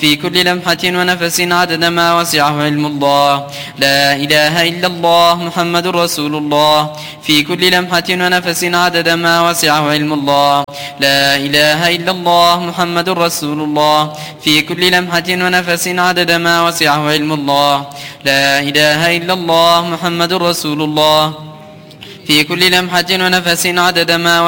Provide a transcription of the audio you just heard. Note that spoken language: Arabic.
في كل لمحة ونفس عدد ما وسعه علم الله. لا إله إلا الله محمد رسول الله في كل لمحة ونفس عدد ما وسعه علم الله. لا إله إلا الله محمد رسول الله في كل لمحة ونفس عدد ما وسعه علم الله. لا إله إلا الله محمد رسول الله في كل لمحة ونفس عدد ما